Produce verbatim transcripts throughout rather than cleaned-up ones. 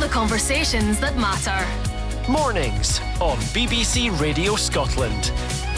the conversations that matter. Mornings on B B C Radio Scotland.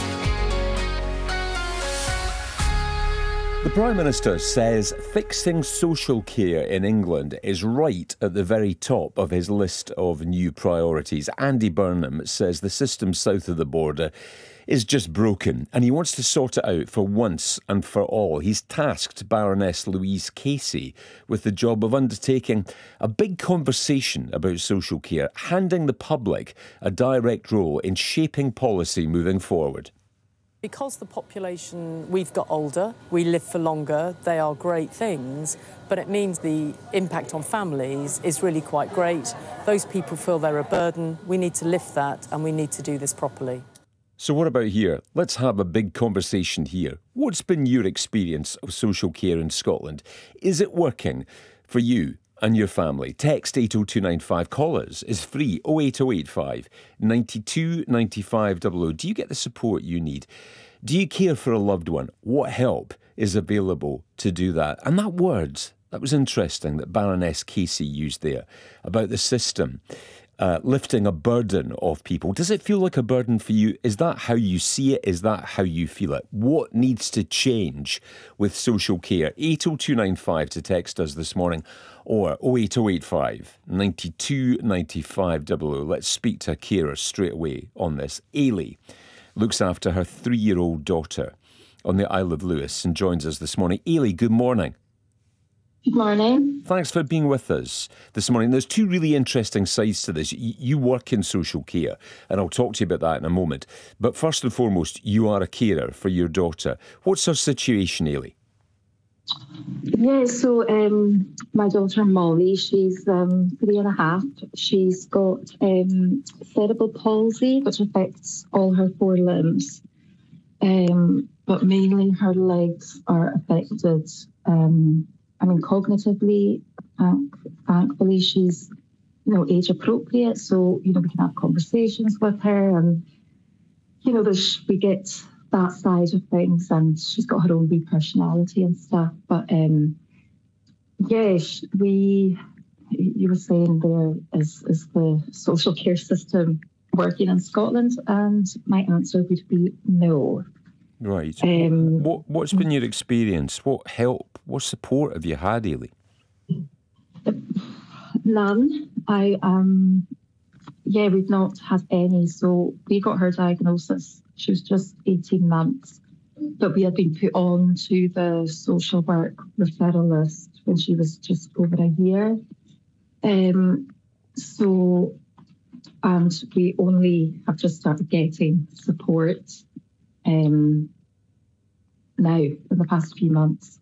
The Prime Minister says fixing social care in England is right at the very top of his list of new priorities. Andy Burnham says the system south of the border is just broken and he wants to sort it out for once and for all. He's tasked Baroness Louise Casey with the job of undertaking a big conversation about social care, handing the public a direct role in shaping policy moving forward. Because the population, we've got older, we live for longer, they are great things, but it means the impact on families is really quite great. Those people feel they're a burden. We need to lift that and we need to do this properly. So what about here? Let's have a big conversation here. What's been your experience of social care in Scotland? Is it working for you and your family? Text eight oh two nine five. Call us. It's free. oh eight oh eight five, nine two nine five double oh. Do you get the support you need? Do you care for a loved one? What help is available to do that? And that words, that was interesting that Baroness Casey used there about the system uh, lifting a burden off people. Does it feel like a burden for you? Is that how you see it? Is that how you feel it? What needs to change with social care? eight oh two nine five to text us this morning, or oh eight oh eight five, nine two nine five double oh. Let's speak to a carer straight away on this. Ailey looks after her three-year-old daughter on the Isle of Lewis and joins us this morning. Ailey, good morning. Good morning. Thanks for being with us this morning. There's two really interesting sides to this. You work in social care, and I'll talk to you about that in a moment. But first and foremost, you are a carer for your daughter. What's her situation, Ailey? Yeah, so um, my daughter Molly, she's um, three and a half. She's got um, cerebral palsy, which affects all her four limbs. Um, but mainly her legs are affected. Um, I mean, cognitively, thank, thankfully, she's, you know, age appropriate. So, you know, we can have conversations with her and, you know, there's, we get that side of things, and she's got her own wee personality and stuff. But um, yeah, we, you were saying there is, is the social care system working in Scotland, and my answer would be no. Right. Um, what, what's been your experience? What help, what support have you had, Ailey? None. I um, yeah, we've not had any. So we got her diagnosis. She was just eighteen months, but we had been put on to the social work referral list when she was just over a year. Um, so, and we only have just started getting support um, now in the past few months.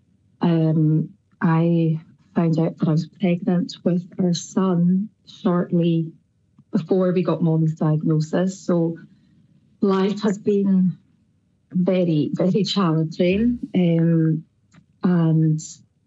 Um, I found out that I was pregnant with our son shortly before we got Molly's diagnosis. So life has been very, very challenging. Um, and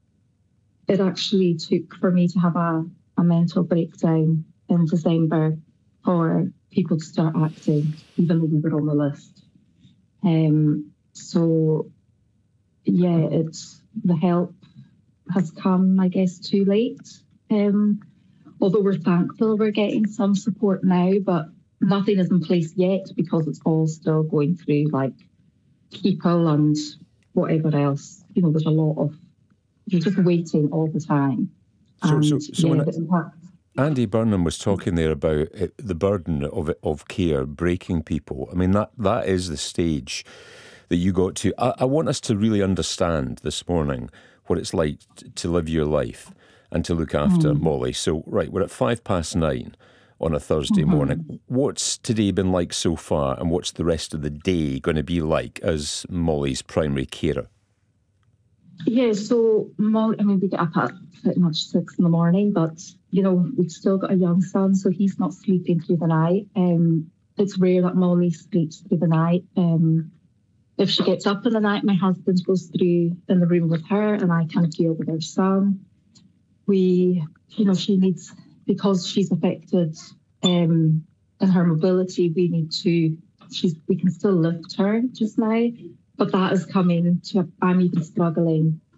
it actually took for me to have a, a mental breakdown in December for people to start acting, even though we were on the list. Um, so, yeah, it's the help has come, I guess, too late. Um, although we're thankful we're getting some support now, but nothing is in place yet because it's all still going through like people and whatever else. You know, there's a lot of, you're just waiting all the time. So, and, so, so yeah, when the impact. Andy Burnham was talking there about it, the burden of of care breaking people. I mean, that that is the stage that you got to. I, I want us to really understand this morning what it's like to live your life and to look after mm. Molly. So, right, we're at five past nine on a Thursday mm-hmm. morning. What's today been like so far, and what's the rest of the day going to be like as Molly's primary carer? Yeah, so Molly, I mean, we get up at pretty much six in the morning, but, you know, we've still got a young son, so he's not sleeping through the night. Um, it's rare that Molly sleeps through the night. Um, if she gets up in the night, my husband goes through in the room with her, and I kind of deal with our son. We, you know, she needs, because she's affected um, in her mobility, we need to, she's, we can still lift her just now, but that is coming to, I'm even struggling